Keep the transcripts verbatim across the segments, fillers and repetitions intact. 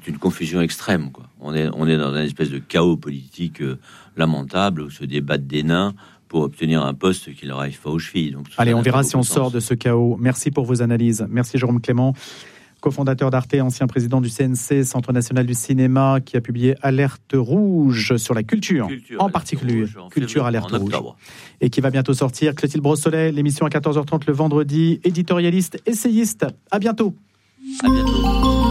c'est une confusion extrême, quoi. On est, on est dans une espèce de chaos politique euh, lamentable où se débattent des nains pour obtenir un poste qui leur arrive pas aux chevilles. Donc, allez, on verra si on sort de ce chaos. Merci pour vos analyses. Merci Jérôme Clément, cofondateur d'Arte, ancien président du C N C, Centre national du cinéma, qui a publié Alerte rouge sur la culture, culture en particulier, rouge, en Culture Alerte rouge, et qui va bientôt sortir. Clotilde Brossolet, l'émission à quatorze heures trente le vendredi, éditorialiste, essayiste. À bientôt. À bientôt.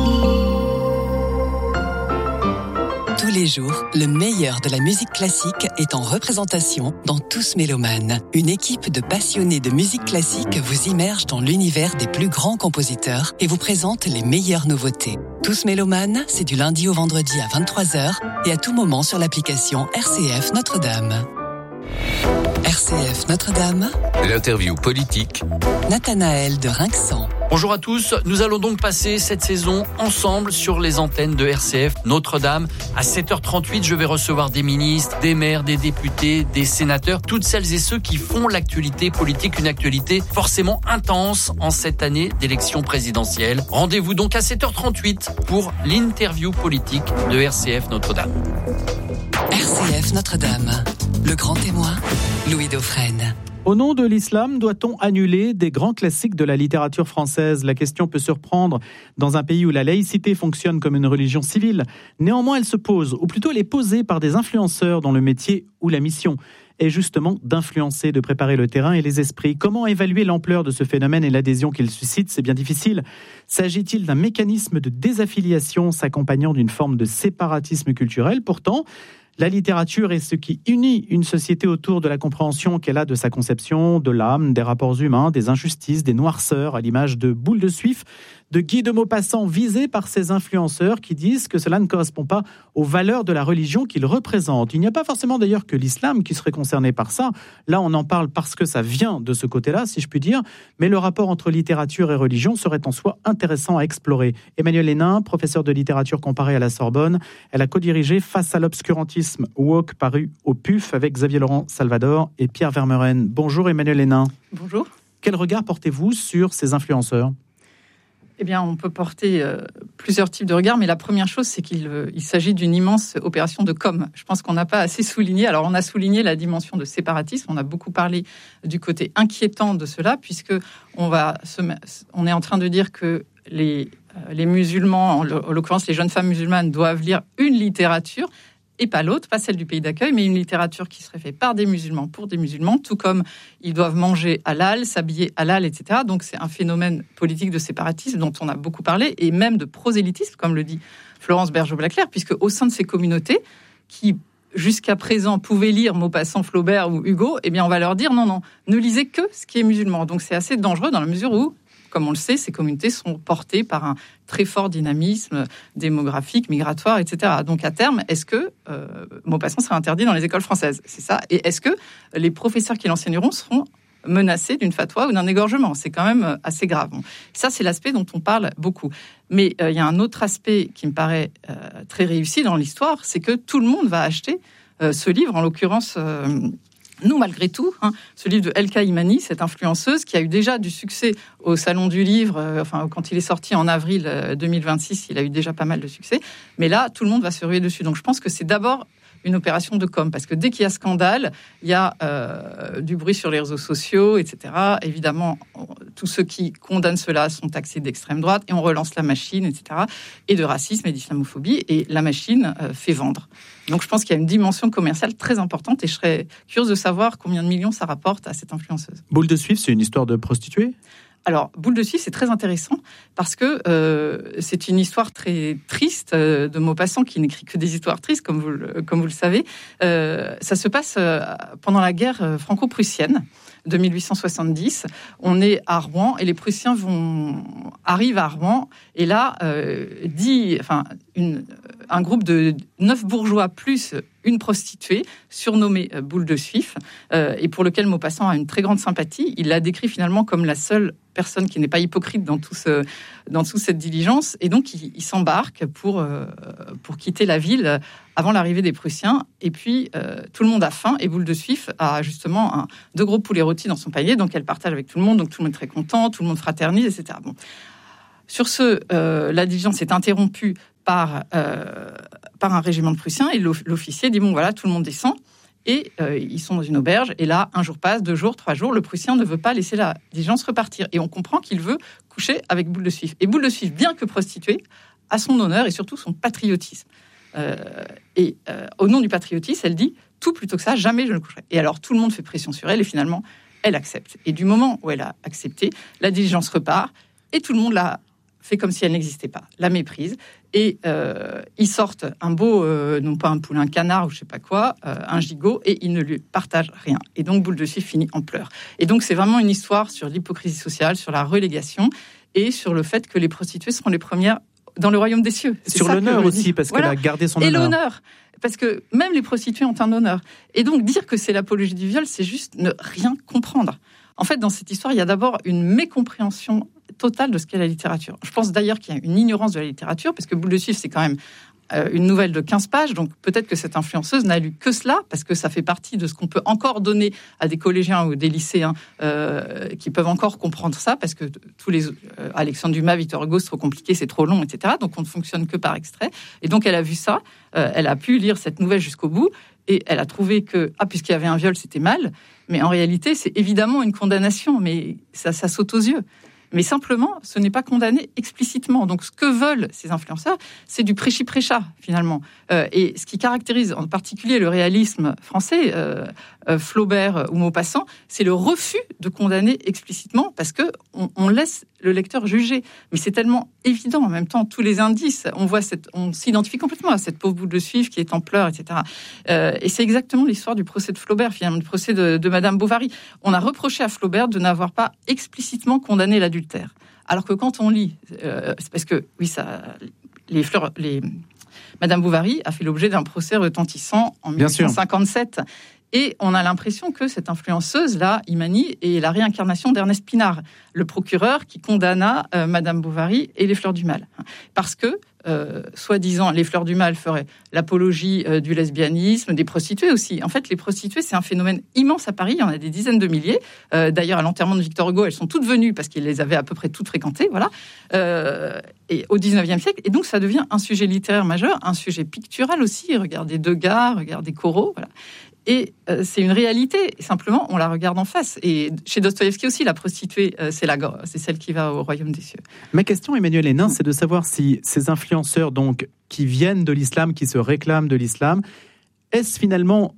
Tous les jours, le meilleur de la musique classique est en représentation dans Tous Mélomanes. Une équipe de passionnés de musique classique vous immerge dans l'univers des plus grands compositeurs et vous présente les meilleures nouveautés. Tous Mélomanes, c'est du lundi au vendredi à vingt-trois heures et à tout moment sur l'application R C F Notre-Dame. R C F Notre-Dame. L'interview politique. Nathanaël de Rinxan. Bonjour à tous, nous allons donc passer cette saison ensemble sur les antennes de R C F Notre-Dame. À sept heures trente-huit, je vais recevoir des ministres, des maires, des députés, des sénateurs, toutes celles et ceux qui font l'actualité politique, une actualité forcément intense en cette année d'élection présidentielle. Rendez-vous donc à sept heures trente-huit pour l'interview politique de R C F Notre-Dame. R C F Notre-Dame, le grand témoin, Louis Dauphren. Au nom de l'islam, doit-on annuler des grands classiques de la littérature française ? La question peut surprendre dans un pays où la laïcité fonctionne comme une religion civile. Néanmoins, elle se pose, ou plutôt elle est posée par des influenceurs dont le métier ou la mission est justement d'influencer, de préparer le terrain et les esprits. Comment évaluer l'ampleur de ce phénomène et l'adhésion qu'il suscite ? C'est bien difficile. S'agit-il d'un mécanisme de désaffiliation s'accompagnant d'une forme de séparatisme culturel ? Pourtant, la littérature est ce qui unit une société autour de la compréhension qu'elle a de sa conception, de l'âme, des rapports humains, des injustices, des noirceurs, à l'image de Boule de Suif, de Guy de Maupassant, visés par ces influenceurs qui disent que cela ne correspond pas aux valeurs de la religion qu'ils représentent. Il n'y a pas forcément d'ailleurs que l'islam qui serait concerné par ça. Là, on en parle parce que ça vient de ce côté-là, si je puis dire, mais le rapport entre littérature et religion serait en soi intéressant à explorer. Emmanuelle Hénin, professeure de littérature comparée à la Sorbonne, elle a co-dirigé Face à l'obscurantisme, Walk, paru au P U F avec Xavier Laurent Salvador et Pierre Vermeuren. Bonjour Emmanuelle Hénin. Bonjour. Quel regard portez-vous sur ces influenceurs ? Eh bien, on peut porter euh, plusieurs types de regards, mais la première chose, c'est qu'il euh, il s'agit d'une immense opération de com. Je pense qu'on n'a pas assez souligné. Alors, on a souligné la dimension de séparatisme. On a beaucoup parlé du côté inquiétant de cela, puisque on va se, on est en train de dire que les, euh, les musulmans, en l'occurrence les jeunes femmes musulmanes, doivent lire une littérature et pas l'autre, pas celle du pays d'accueil, mais une littérature qui serait faite par des musulmans pour des musulmans, tout comme ils doivent manger halal, s'habiller halal, et cetera. Donc c'est un phénomène politique de séparatisme dont on a beaucoup parlé, et même de prosélytisme, comme le dit Florence Bergeau-Blaclair, puisque au sein de ces communautés, qui jusqu'à présent pouvaient lire Maupassant, Flaubert ou Hugo, eh bien on va leur dire non, non, ne lisez que ce qui est musulman. Donc c'est assez dangereux dans la mesure où, comme on le sait, ces communautés sont portées par un très fort dynamisme démographique, migratoire, et cetera. Donc à terme, est-ce que euh, Maupassant sera interdit dans les écoles françaises ? C'est ça. Et est-ce que les professeurs qui l'enseigneront seront menacés d'une fatwa ou d'un égorgement ? C'est quand même assez grave. Bon, ça, c'est l'aspect dont on parle beaucoup. Mais euh, il y a un autre aspect qui me paraît euh, très réussi dans l'histoire, c'est que tout le monde va acheter euh, ce livre, en l'occurrence... Euh, Nous, malgré tout, hein, ce livre de Elka Imani, cette influenceuse qui a eu déjà du succès au Salon du Livre, euh, enfin, quand il est sorti en avril euh, deux mille vingt-six, il a eu déjà pas mal de succès. Mais là, tout le monde va se ruer dessus. Donc, je pense que c'est d'abord une opération de com, parce que dès qu'il y a scandale, il y a euh, du bruit sur les réseaux sociaux, et cetera. Évidemment, on, tous ceux qui condamnent cela sont taxés d'extrême droite, et on relance la machine, et cetera, et de racisme et d'islamophobie, et la machine euh, fait vendre. Donc je pense qu'il y a une dimension commerciale très importante, et je serais curieuse de savoir combien de millions ça rapporte à cette influenceuse. Boule de Suif, c'est une histoire de prostituée ? Alors, Boule de Suif, c'est très intéressant parce que euh, c'est une histoire très triste euh, de Maupassant qui n'écrit que des histoires tristes, comme vous le, comme vous le savez. Euh, ça se passe euh, pendant la guerre franco-prussienne de mille huit cent soixante-dix. On est à Rouen et les Prussiens vont, arrivent à Rouen. Et là, euh, dit, enfin, une, un groupe de neuf bourgeois plus une prostituée, surnommée Boule de Suif, euh, et pour lequel Maupassant a une très grande sympathie. Il la décrit finalement comme la seule personne qui n'est pas hypocrite dans, tout ce, dans toute cette diligence. Et donc, il, il s'embarque pour, euh, pour quitter la ville avant l'arrivée des Prussiens. Et puis, euh, tout le monde a faim. Et Boule de Suif a justement un, deux gros poulets rôtis dans son panier. Donc, elle partage avec tout le monde. Donc, tout le monde est très content. Tout le monde fraternise, et cetera. Bon. Sur ce, euh, la diligence est interrompue par, euh, par un régiment de Prussiens, et l'officier dit, bon voilà, tout le monde descend, et euh, ils sont dans une auberge, et là, un jour passe, deux jours, trois jours, le Prussien ne veut pas laisser la diligence repartir, et on comprend qu'il veut coucher avec Boule de Suif. Et Boule de Suif, bien que prostituée, a son honneur et surtout son patriotisme. Euh, et euh, au nom du patriotisme, elle dit, tout plutôt que ça, jamais je ne coucherai. Et alors, tout le monde fait pression sur elle, et finalement, elle accepte. Et du moment où elle a accepté, la diligence repart, et tout le monde la fait comme si elle n'existait pas, la méprise. Et euh, ils sortent un beau, euh, non pas un poulain, un canard ou je sais pas quoi, euh, un gigot, et ils ne lui partagent rien. Et donc Boule de Suif finit en pleurs. Et donc c'est vraiment une histoire sur l'hypocrisie sociale, sur la relégation, et sur le fait que les prostituées seront les premières dans le royaume des cieux. C'est sur l'honneur aussi, dis. parce voilà. qu'elle a gardé son et honneur. Et l'honneur, parce que même les prostituées ont un honneur. Et donc dire que c'est l'apologie du viol, c'est juste ne rien comprendre. En fait, dans cette histoire, il y a d'abord une mécompréhension totale de ce qu'est la littérature. Je pense d'ailleurs qu'il y a une ignorance de la littérature, parce que Boule de Suif, c'est quand même euh, une nouvelle de quinze pages, donc peut-être que cette influenceuse n'a lu que cela, parce que ça fait partie de ce qu'on peut encore donner à des collégiens ou des lycéens euh, qui peuvent encore comprendre ça, parce que tous les... Euh, Alexandre Dumas, Victor Hugo, c'est trop compliqué, c'est trop long, et cetera. Donc on ne fonctionne que par extrait. Et donc elle a vu ça, euh, elle a pu lire cette nouvelle jusqu'au bout, et elle a trouvé que, ah, puisqu'il y avait un viol, c'était mal. Mais en réalité, c'est évidemment une condamnation, mais ça, ça saute aux yeux. Mais simplement, ce n'est pas condamné explicitement. Donc, ce que veulent ces influenceurs, c'est du prêchi-prêcha, finalement. Euh, et ce qui caractérise en particulier le réalisme français, euh, euh, Flaubert ou Maupassant, c'est le refus de condamner explicitement, parce que on, on laisse le lecteur juger. Mais c'est tellement évident, en même temps, tous les indices, on voit cette, on s'identifie complètement à cette pauvre Boule de Suif qui est en pleurs, et cetera. Euh, et c'est exactement l'histoire du procès de Flaubert, finalement, le procès de, de Madame Bovary. On a reproché à Flaubert de n'avoir pas explicitement condamné l'adultère. Alors que quand on lit, euh, c'est parce que, oui, ça, les fleurs, les, Madame Bovary a fait l'objet d'un procès retentissant en Bien dix-neuf cent cinquante-sept. Sûr. Et on a l'impression que cette influenceuse-là, Imani, est la réincarnation d'Ernest Pinard, le procureur qui condamna euh, Madame Bovary et les Fleurs du Mal. Parce que, euh, soi-disant, les Fleurs du Mal feraient l'apologie euh, du lesbianisme, des prostituées aussi. En fait, les prostituées, c'est un phénomène immense à Paris. Il y en a des dizaines de milliers. Euh, d'ailleurs, à l'enterrement de Victor Hugo, elles sont toutes venues parce qu'il les avait à peu près toutes fréquentées. Voilà. Euh, et au dix-neuvième siècle. Et donc, ça devient un sujet littéraire majeur, un sujet pictural aussi. Regardez Degas, regardez Corot. Voilà. Et euh, c'est une réalité. Simplement, on la regarde en face. Et chez Dostoïevski aussi, la prostituée, euh, c'est, la, c'est celle qui va au royaume des cieux. Ma question, Emmanuel Hénin, c'est de savoir si ces influenceurs donc, qui viennent de l'islam, qui se réclament de l'islam, est-ce finalement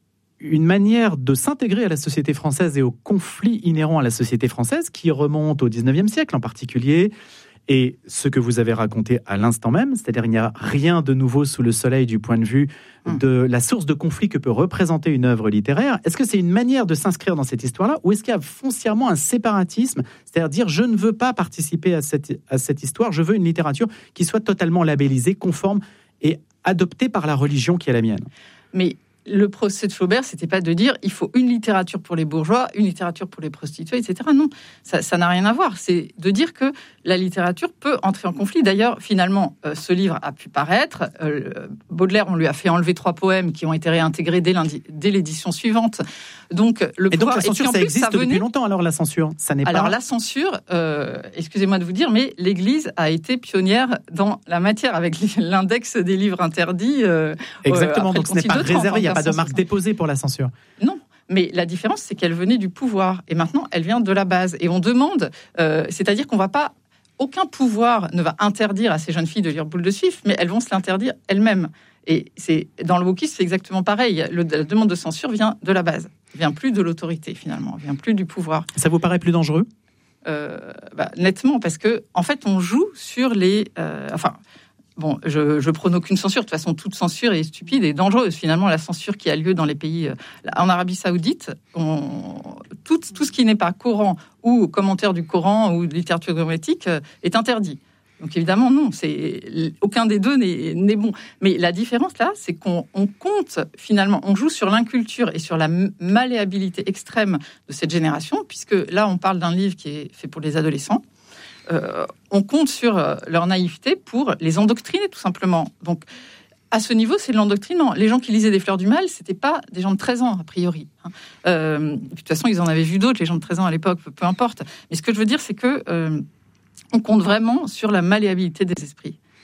une manière de s'intégrer à la société française et aux conflits inhérents à la société française qui remontent au dix-neuvième siècle en particulier? Et ce que vous avez raconté à l'instant même, c'est-à-dire il n'y a rien de nouveau sous le soleil du point de vue de la source de conflit que peut représenter une œuvre littéraire. Est-ce que c'est une manière de s'inscrire dans cette histoire-là, ou est-ce qu'il y a foncièrement un séparatisme, c'est-à-dire dire je ne veux pas participer à cette, à cette histoire, je veux une littérature qui soit totalement labellisée, conforme et adoptée par la religion qui est la mienne? Mais le procès de Flaubert, c'était pas de dire il faut une littérature pour les bourgeois, une littérature pour les prostituées, et cetera. Non, ça, ça n'a rien à voir. C'est de dire que la littérature peut entrer en conflit. D'ailleurs, finalement, euh, ce livre a pu paraître. Euh, Baudelaire, on lui a fait enlever trois poèmes qui ont été réintégrés dès, dès l'édition suivante. Donc, le et pouvoir, donc la censure, et puis, ça plus, existe ça venait... depuis longtemps. Alors la censure, ça n'est alors, pas. Alors la censure, euh, excusez-moi de vous dire, mais l'Église a été pionnière dans la matière avec l'index des livres interdits. Euh, Exactement. Euh, donc ce n'est pas réservé. Il n'y a pas de marque déposée pour la censure. Non. Mais la différence, c'est qu'elle venait du pouvoir. Et maintenant, elle vient de la base. Et on demande, euh, c'est-à-dire qu'on va pas, aucun pouvoir ne va interdire à ces jeunes filles de lire Boule de Suif, mais elles vont se l'interdire elles-mêmes. Et c'est, dans le wokisme, c'est exactement pareil. Le, la demande de censure vient de la base. Elle vient plus de l'autorité, finalement. Elle vient plus du pouvoir. Ça vous paraît plus dangereux ? euh, bah, Nettement, parce que, en fait, on joue sur les... Euh, enfin... Bon, je, je prône aucune censure. De toute façon, toute censure est stupide et dangereuse. Finalement, la censure qui a lieu dans les pays... En Arabie Saoudite, on, tout, tout ce qui n'est pas Coran ou commentaire du Coran ou de littérature grammatique est interdit. Donc évidemment, non. C'est, aucun des deux n'est, n'est bon. Mais la différence, là, c'est qu'on on compte, finalement, on joue sur l'inculture et sur la malléabilité extrême de cette génération, puisque là, on parle d'un livre qui est fait pour les adolescents. Euh, on compte sur euh, leur naïveté pour les endoctriner, tout simplement. Donc, à ce niveau, c'est de l'endoctrinement. Les gens qui lisaient des Fleurs du Mal, c'était pas des gens de treize ans, a priori. Hein. Euh, de toute façon, ils en avaient vu d'autres, les gens de treize ans à l'époque, peu, peu importe. Mais ce que je veux dire, c'est que euh, on compte vraiment sur la malléabilité des esprits.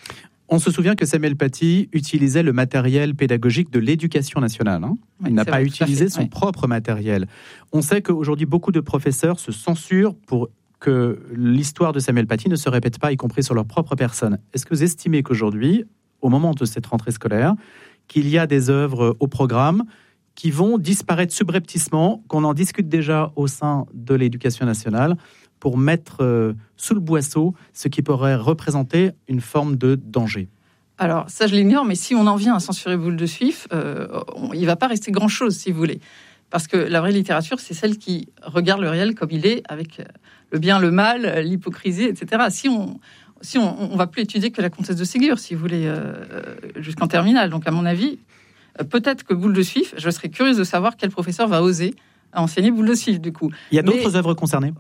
On se souvient que Samuel Paty utilisait le matériel pédagogique de l'Éducation nationale. Hein. Il oui, n'a pas vrai, utilisé fait, son oui. propre matériel. On sait qu'aujourd'hui, beaucoup de professeurs se censurent pour que l'histoire de Samuel Paty ne se répète pas, y compris sur leur propre personne. Est-ce que vous estimez qu'aujourd'hui, au moment de cette rentrée scolaire, qu'il y a des œuvres au programme qui vont disparaître subrepticement, qu'on en discute déjà au sein de l'Éducation nationale, pour mettre euh, sous le boisseau ce qui pourrait représenter une forme de danger? Alors, ça, je l'ignore, mais si on en vient à censurer Boule de Suif, euh, on, il ne va pas rester grand-chose, si vous voulez. Parce que la vraie littérature, c'est celle qui regarde le réel comme il est, avec le bien, le mal, l'hypocrisie, et cetera. Si on si on, on va plus étudier que la comtesse de Ségur, si vous voulez, euh, jusqu'en terminale. Donc, à mon avis, euh, peut-être que Boule de Suif, je serais curieuse de savoir quel professeur va oser enseigner Boule de Suif, du coup. Il y a d'autres mais, œuvres concernées?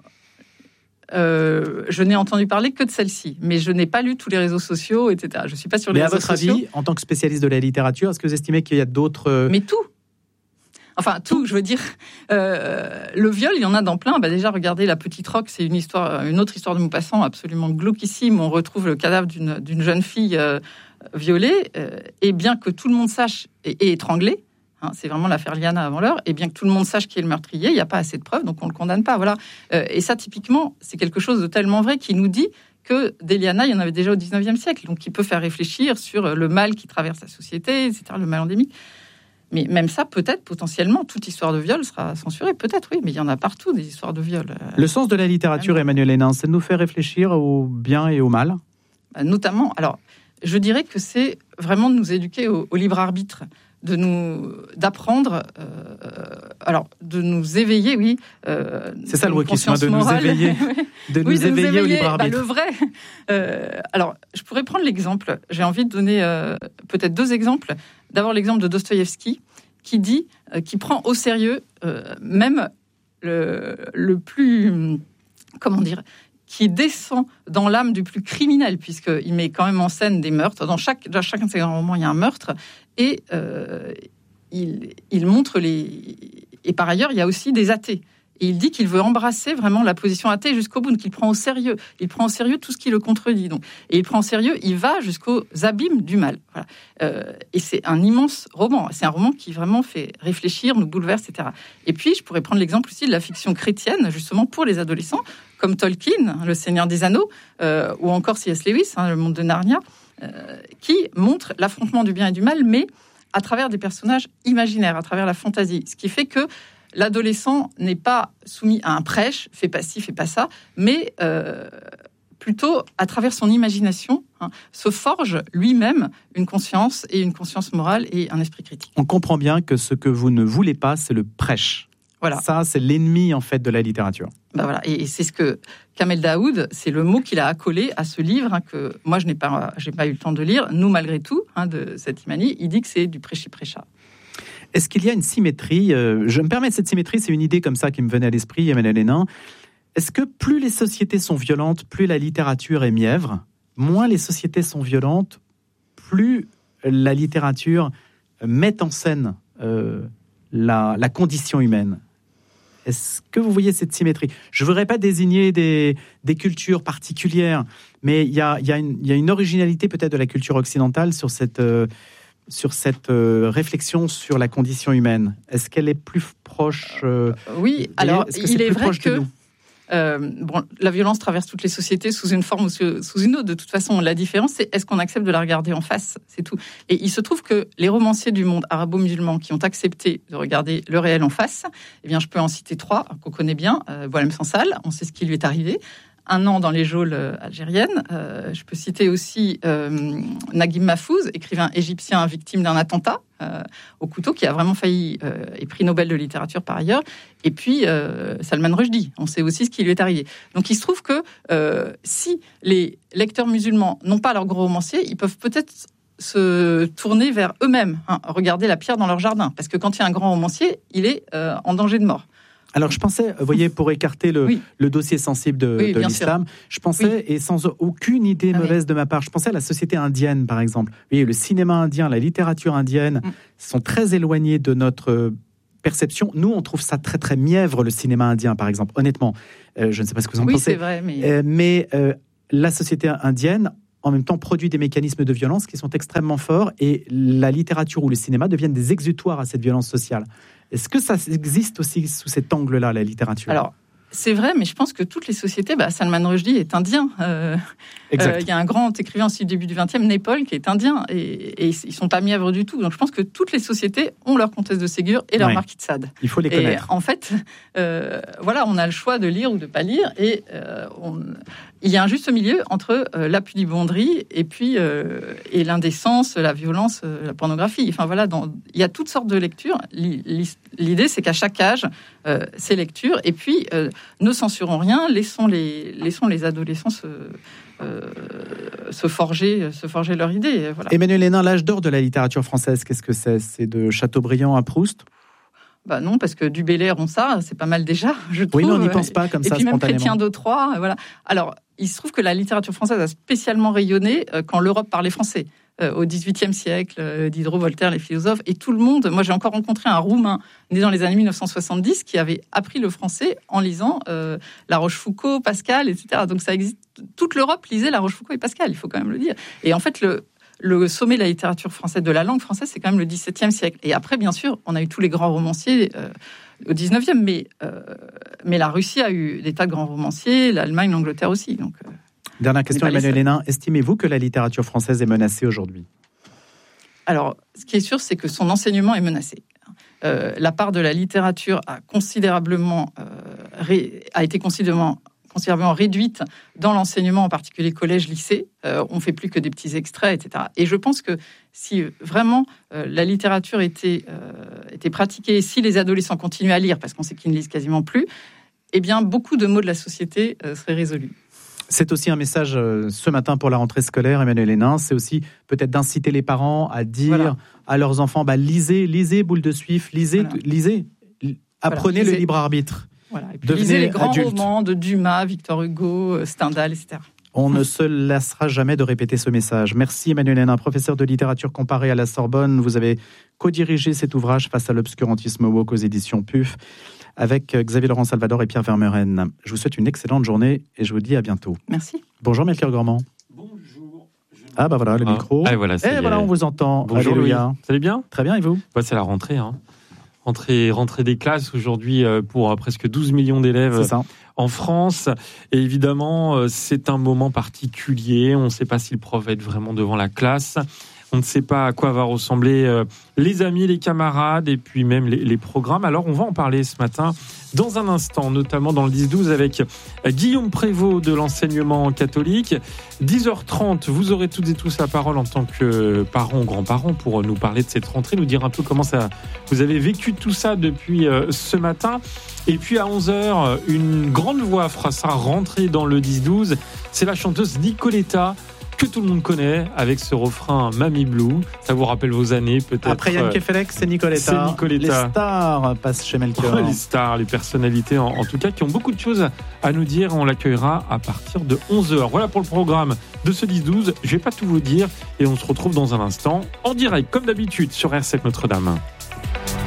Euh, je n'ai entendu parler que de celle-ci, mais je n'ai pas lu tous les réseaux sociaux, et cetera. Je ne suis pas sur les mais réseaux sociaux. Mais à votre avis, en tant que spécialiste de la littérature, est-ce que vous estimez qu'il y a d'autres... Mais tout Enfin, tout, je veux dire, euh, le viol, il y en a dans plein. Bah, déjà, regardez La Petite Roque, c'est une histoire, une autre histoire de Maupassant absolument glauquissime. On retrouve le cadavre d'une, d'une jeune fille euh, violée, euh, et bien que tout le monde sache, et, et étranglée, hein, c'est vraiment l'affaire Liana avant l'heure, et bien que tout le monde sache qui est le meurtrier, il n'y a pas assez de preuves, donc on ne le condamne pas. Voilà. Euh, et ça, typiquement, c'est quelque chose de tellement vrai qui nous dit que des Liana, il y en avait déjà au dix-neuvième siècle, donc qui peut faire réfléchir sur le mal qui traverse la société, et cetera, le mal endémique. Mais même ça, peut-être, potentiellement, toute histoire de viol sera censurée. Peut-être, oui, mais il y en a partout, des histoires de viol. Le sens de la littérature, vraiment. Emmanuel Hénin, c'est de nous faire réfléchir au bien et au mal? Notamment, alors, je dirais que c'est vraiment de nous éduquer au, au libre arbitre, de nous, d'apprendre, euh, alors, de nous éveiller, oui. Euh, c'est ça le wokisme, de nous éveiller, de nous, oui, de éveiller, nous éveiller au libre arbitre. Bah, le vrai. Euh, alors, je pourrais prendre l'exemple. J'ai envie de donner euh, peut-être deux exemples. D'abord, l'exemple de Dostoïevski, qui dit, euh, qui prend au sérieux euh, même le, le plus, comment dire, qui descend dans l'âme du plus criminel, puisqu'il met quand même en scène des meurtres. Dans, chaque, dans chacun de ses grands romans, il y a un meurtre, et euh, il, il montre les... Et par ailleurs, il y a aussi des athées. Et il dit qu'il veut embrasser vraiment la position athée jusqu'au bout, qu'il prend au sérieux. Il prend au sérieux tout ce qui le contredit. Donc. Et il prend au sérieux, il va jusqu'aux abîmes du mal. Voilà. Euh, et c'est un immense roman. C'est un roman qui vraiment fait réfléchir, nous bouleverse, et cetera. Et puis, je pourrais prendre l'exemple aussi de la fiction chrétienne, justement pour les adolescents, comme Tolkien, Le Seigneur des Anneaux, euh, ou encore C S Lewis, hein, Le Monde de Narnia, euh, qui montre l'affrontement du bien et du mal, mais à travers des personnages imaginaires, à travers la fantaisie. Ce qui fait que l'adolescent n'est pas soumis à un prêche, fais pas ci, fais pas ça, mais euh, plutôt à travers son imagination, hein, se forge lui-même une conscience et une conscience morale et un esprit critique. On comprend bien que ce que vous ne voulez pas, c'est le prêche. Voilà. Ça, c'est l'ennemi en fait de la littérature. Ben voilà, et c'est ce que Kamel Daoud, c'est le mot qu'il a accolé à ce livre hein, que moi je n'ai pas, j'ai pas eu le temps de lire. Nous malgré tout, hein, de cette Imani, il dit que c'est du prêchi-prêcha. Est-ce qu'il y a une symétrie? euh, Je me permets, cette symétrie, c'est une idée comme ça qui me venait à l'esprit, Emmanuel Hénin. Est-ce que plus les sociétés sont violentes, plus la littérature est mièvre? Moins les sociétés sont violentes, plus la littérature met en scène euh, la, la condition humaine? Est-ce que vous voyez cette symétrie? Je ne voudrais pas désigner des, des cultures particulières, mais il y a, y a une, y a une originalité peut-être de la culture occidentale sur cette... Euh, sur cette euh, réflexion sur la condition humaine. Est-ce qu'elle est plus proche euh, Oui, alors il est vrai que euh, bon, la violence traverse toutes les sociétés sous une forme ou sous une autre. De toute façon, la différence, c'est est-ce qu'on accepte de la regarder en face? C'est tout. Et il se trouve que les romanciers du monde arabo-musulman qui ont accepté de regarder le réel en face, eh bien, je peux en citer trois qu'on connaît bien. Euh, Boualem Sansal, on sait ce qui lui est arrivé. Un an dans les geôles algériennes. Euh, je peux citer aussi euh, Naguib Mahfouz, écrivain égyptien victime d'un attentat euh, au couteau, qui a vraiment failli, euh, et prix Nobel de littérature par ailleurs. Et puis euh, Salman Rushdie, on sait aussi ce qui lui est arrivé. Donc il se trouve que euh, si les lecteurs musulmans n'ont pas leur gros romancier, ils peuvent peut-être se tourner vers eux-mêmes, hein, regarder la pierre dans leur jardin. Parce que quand il y a un grand romancier, il est euh, en danger de mort. Alors, je pensais, vous voyez, pour écarter le, oui. le dossier sensible de, oui, de l'islam, sûr. je pensais, oui. et sans aucune idée ah, mauvaise oui. de ma part, je pensais à la société indienne, par exemple. Vous voyez, le cinéma indien, la littérature indienne mm. sont très éloignés de notre perception. Nous, on trouve ça très, très mièvre, le cinéma indien, par exemple. Honnêtement, euh, je ne sais pas ce que vous en oui, pensez. Oui, c'est vrai, mais... Euh, mais euh, la société indienne en même temps produit des mécanismes de violence qui sont extrêmement forts et la littérature ou le cinéma deviennent des exutoires à cette violence sociale. Est-ce que ça existe aussi sous cet angle-là, la littérature ? Alors, c'est vrai, mais je pense que toutes les sociétés, bah, Salman Rushdie est indien. Euh, euh, il y a un grand écrivain aussi du début du vingtième, Naipaul, qui est indien, et, et ils sont pas mièvres du tout. Donc je pense que toutes les sociétés ont leur comtesse de Ségur et leur ouais. marquis de Sade. Il faut les connaître. Et en fait, euh, voilà, on a le choix de lire ou de pas lire, et euh, on, il y a un juste milieu entre euh, la pudibonderie et puis euh, et l'indécence, la violence, euh, la pornographie. Enfin voilà, dans, il y a toutes sortes de lectures. L'idée, c'est qu'à chaque âge, euh, ces lectures, et puis euh, ne censurons rien, laissons les, laissons les adolescents se, euh, se, forger, se forger leur idée. Voilà. Emmanuel Hénin, l'âge d'or de la littérature française, qu'est-ce que c'est ? C'est de Chateaubriand à Proust ? Bah non, parce que du Bellay, Ronsard, c'est pas mal déjà, je trouve. Oui, mais on n'y pense pas comme et ça puis même spontanément. Chrétien de Troyes, voilà. Alors, il se trouve que la littérature française a spécialement rayonné quand l'Europe parlait français. Au dix-huitième siècle, Diderot, Voltaire, les philosophes, et tout le monde. Moi, j'ai encore rencontré un Roumain né dans les années mille neuf cent soixante-dix qui avait appris le français en lisant euh, La Rochefoucauld, Pascal, et cetera. Donc, ça existe. Toute l'Europe lisait La Rochefoucauld et Pascal, il faut quand même le dire. Et en fait, le le sommet de la littérature française, de la langue française, c'est quand même le dix-septième siècle. Et après, bien sûr, on a eu tous les grands romanciers euh, au dix-neuvième, mais euh, mais la Russie a eu des tas de grands romanciers, l'Allemagne, l'Angleterre aussi. Donc. Euh, Dernière question, Emmanuel Hénin. Estimez-vous que la littérature française est menacée aujourd'hui ? Alors, ce qui est sûr, c'est que son enseignement est menacé. Euh, la part de la littérature a considérablement euh, ré, a été considérablement, considérablement réduite dans l'enseignement, en particulier collège-lycée. Euh, on ne fait plus que des petits extraits, et cetera. Et je pense que si vraiment euh, la littérature était, euh, était pratiquée, si les adolescents continuaient à lire, parce qu'on sait qu'ils ne lisent quasiment plus, eh bien, beaucoup de maux de la société euh, seraient résolus. C'est aussi un message euh, ce matin pour la rentrée scolaire, Emmanuel Hénin. C'est aussi peut-être d'inciter les parents à dire voilà. à leurs enfants, bah, lisez, lisez, boule de suif, lisez, voilà. lisez, apprenez voilà, lisez. le libre arbitre. Voilà. Et puis lisez les grands adulte. romans de Dumas, Victor Hugo, Stendhal, et cetera. On ne se lassera jamais de répéter ce message. Merci Emmanuel Hénin, professeur de littérature comparée à la Sorbonne. Vous avez co-dirigé cet ouvrage Face à l'obscurantisme woke aux éditions P U F avec Xavier Laurent Salvador et Pierre Vermeuren. Je vous souhaite une excellente journée et je vous dis à bientôt. Merci. Bonjour Melchior Gormand. Bonjour. Ah bah voilà le ah. micro. Ah, voilà, et voilà, on vous entend. Bonjour Alléluia. Louis. Ça allez bien ? Très bien, et vous ? Bah, c'est la rentrée. Hein. Rentrée, rentrée des classes aujourd'hui pour presque douze millions d'élèves en France. Et évidemment, c'est un moment particulier. On ne sait pas si le prof va être vraiment devant la classe. On ne sait pas à quoi va ressembler euh, les amis, les camarades et puis même les, les programmes. Alors, on va en parler ce matin dans un instant, notamment dans le dix douze avec Guillaume Prévost de l'enseignement catholique. dix heures trente, vous aurez toutes et tous la parole en tant que parents ou grands-parents pour nous parler de cette rentrée, nous dire un peu comment ça, vous avez vécu tout ça depuis euh, ce matin. Et puis à onze heures, une grande voix fera sa rentrée dans le dix douze. C'est la chanteuse Nicoletta, que tout le monde connaît, avec ce refrain Mamie Blue. Ça vous rappelle vos années, peut-être. Après Yann Kefelec, c'est Nicoletta. C'est Nicoletta. Les stars passent chez Melchior. Oh, les stars, les personnalités, en, en tout cas, qui ont beaucoup de choses à nous dire. On l'accueillera à partir de onze heures. Voilà pour le programme de ce dix douze. Je ne vais pas tout vous dire. Et on se retrouve dans un instant, en direct, comme d'habitude, sur R sept Notre-Dame.